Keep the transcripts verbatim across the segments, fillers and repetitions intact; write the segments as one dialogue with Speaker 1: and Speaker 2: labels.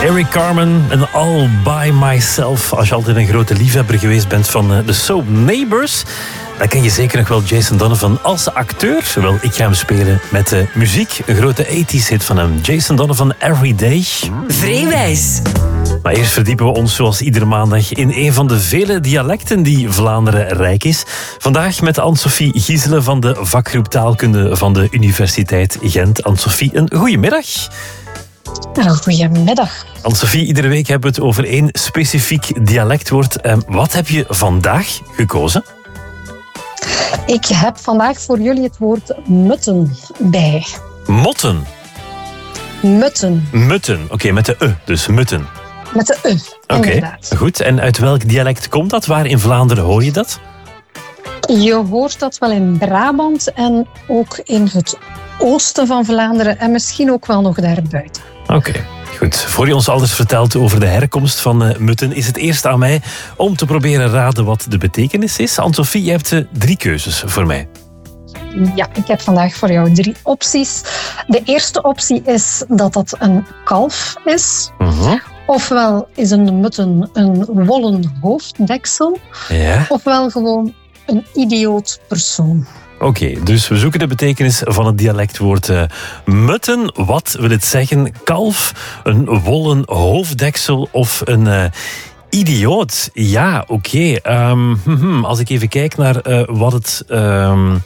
Speaker 1: Eric Carmen en All By Myself. Als je altijd een grote liefhebber geweest bent van de soap Neighbours, dan ken je zeker nog wel Jason Donovan als acteur. Wel, ik ga hem spelen met de muziek. Een grote tachtiger hit van hem. Jason Donovan, Everyday.
Speaker 2: Vrijwijs.
Speaker 1: Maar eerst verdiepen we ons zoals iedere maandag in een van de vele dialecten die Vlaanderen rijk is. Vandaag met Anne-Sophie Gieselen van de vakgroep Taalkunde van de Universiteit Gent. Anne-Sophie, een goedemiddag.
Speaker 3: Goedemiddag.
Speaker 1: Anne-Sophie, iedere week hebben we het over één specifiek dialectwoord. Wat heb je vandaag gekozen?
Speaker 3: Ik heb vandaag voor jullie het woord mutten bij.
Speaker 1: Motten?
Speaker 3: Mutten.
Speaker 1: Mutten, oké, okay, met de e, dus mutten.
Speaker 3: Met de e, inderdaad.
Speaker 1: Oké, goed. En uit welk dialect komt dat? Waar in Vlaanderen hoor je dat?
Speaker 3: Je hoort dat wel in Brabant en ook in het oosten van Vlaanderen en misschien ook wel nog daarbuiten.
Speaker 1: Oké. Okay. Goed, voor je ons alles vertelt over de herkomst van uh, mutten, is het eerst aan mij om te proberen raden wat de betekenis is. Anne-Sophie, je hebt uh, drie keuzes voor mij.
Speaker 3: Ja, ik heb vandaag voor jou drie opties. De eerste optie is dat dat een kalf is. Uh-huh. Ofwel is een mutten een wollen hoofddeksel.
Speaker 1: Ja.
Speaker 3: Ofwel gewoon een idioot persoon.
Speaker 1: Oké, okay, dus we zoeken de betekenis van het dialectwoord uh, mutten. Wat wil het zeggen? Kalf, een wollen hoofddeksel of een uh, idioot? Ja, oké. Okay. Um, hmm, als ik even kijk naar uh, wat het... Um,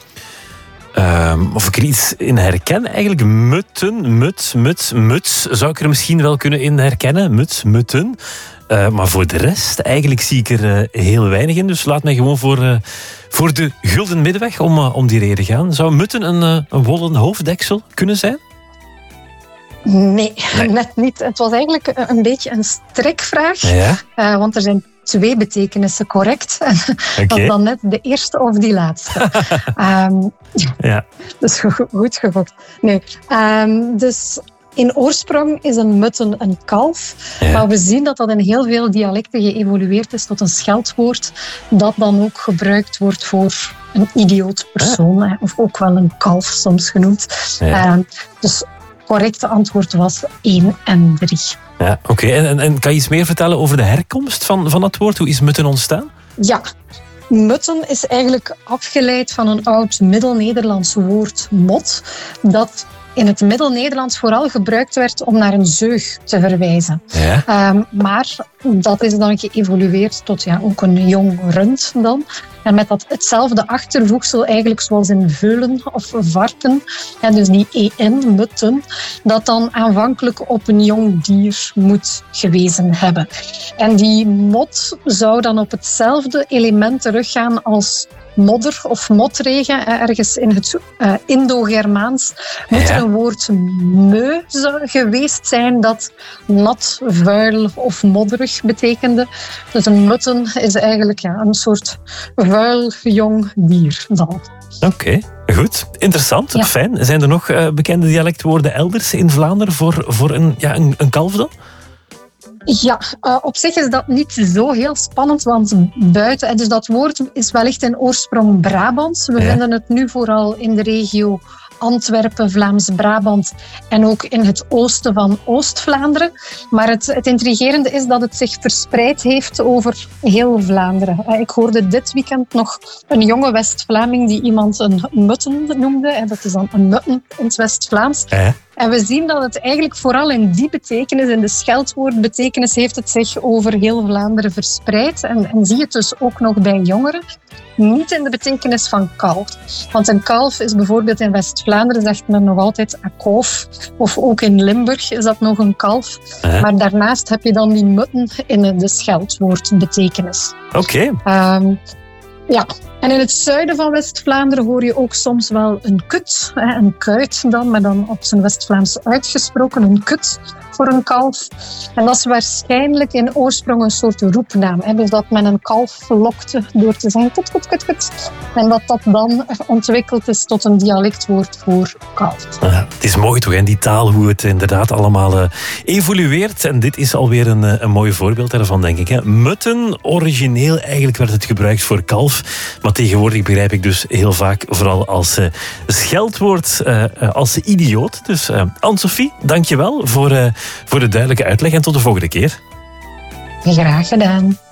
Speaker 1: um, of ik er iets in herken eigenlijk. Mutten, mut, mut, muts. Zou ik er misschien wel kunnen in herkennen? Muts, mutten. Uh, maar voor de rest, eigenlijk zie ik er uh, heel weinig in. Dus laat mij gewoon voor, uh, voor de gulden middenweg om, uh, om die reden gaan. Zou mutten een, uh, een wollen hoofddeksel kunnen zijn?
Speaker 3: Nee, nee, net niet. Het was eigenlijk een beetje een strikvraag.
Speaker 1: Ja?
Speaker 3: Uh, want er zijn twee betekenissen correct. En okay. Dat is dan net de eerste of die laatste. um,
Speaker 1: ja.
Speaker 3: Dus goed gegokt. Nee. Um, dus... In oorsprong is een mutten een kalf, ja. Maar we zien dat dat in heel veel dialecten geëvolueerd is tot een scheldwoord dat dan ook gebruikt wordt voor een idioot persoon, ja. Of ook wel een kalf soms genoemd. Ja. Uh, dus het correcte antwoord was één en drie.
Speaker 1: Ja, oké. Okay. En, en, en kan je iets meer vertellen over de herkomst van, van dat woord? Hoe is mutten ontstaan?
Speaker 3: Ja. Mutten is eigenlijk afgeleid van een oud Middel-Nederlands woord mot, dat in het Middel-Nederlands vooral gebruikt werd om naar een zeug te verwijzen.
Speaker 1: Ja.
Speaker 3: Um, maar dat is dan geëvolueerd tot ja, ook een jong rund dan. En met dat hetzelfde achtervoegsel eigenlijk zoals in veulen of varken. En dus die en, mutten, dat dan aanvankelijk op een jong dier moet gewezen hebben. En die mot zou dan op hetzelfde element teruggaan als modder of motregen, ergens in het uh, Indo-Germaans, moet er een woord meu geweest zijn dat nat, vuil of modderig betekende. Dus een mutten is eigenlijk ja, een soort vuil jong dier dan.
Speaker 1: Oké, okay, goed. Interessant, ja. Fijn. Zijn er nog uh, bekende dialectwoorden elders in Vlaanderen voor, voor een, ja, een, een kalf dan?
Speaker 3: Ja, uh, op zich is dat niet zo heel spannend, want buiten... Dus dat woord is wellicht in oorsprong Brabants. We ja. vinden het nu vooral in de regio Antwerpen, Vlaams-Brabant en ook in het oosten van Oost-Vlaanderen. Maar het, het intrigerende is dat het zich verspreid heeft over heel Vlaanderen. Uh, ik hoorde dit weekend nog een jonge West-Vlaming die iemand een mutten noemde. En dat is dan een mutten in het West-Vlaams.
Speaker 1: Ja.
Speaker 3: En we zien dat het eigenlijk vooral in die betekenis, in de scheldwoordbetekenis, heeft het zich over heel Vlaanderen verspreid. En, en zie je het dus ook nog bij jongeren. Niet in de betekenis van kalf. Want een kalf is bijvoorbeeld in West-Vlaanderen, zegt men nog altijd een koof. Of ook in Limburg is dat nog een kalf. Uh-huh. Maar daarnaast heb je dan die mutten in de scheldwoordbetekenis.
Speaker 1: Oké. Okay.
Speaker 3: Um, ja. En in het zuiden van West-Vlaanderen hoor je ook soms wel een kut. Een kuit dan, maar dan op zijn West-Vlaams uitgesproken. Een kut voor een kalf. En dat is waarschijnlijk in oorsprong een soort roepnaam. Dus dat men een kalf lokte door te zeggen kut, kut, kut, kut. En dat dat dan ontwikkeld is tot een dialectwoord voor kalf.
Speaker 1: Ja, het is mooi toch, in die taal, hoe het inderdaad allemaal uh, evolueert. En dit is alweer een, uh, een mooi voorbeeld daarvan, denk ik. Hè. Mutten, origineel eigenlijk werd het gebruikt voor kalf. Maar Maar tegenwoordig begrijp ik dus heel vaak vooral als uh, scheldwoord, uh, als idioot. Dus uh, Anne-Sophie, dank je wel voor, uh, voor de duidelijke uitleg en tot de volgende keer.
Speaker 3: Graag gedaan.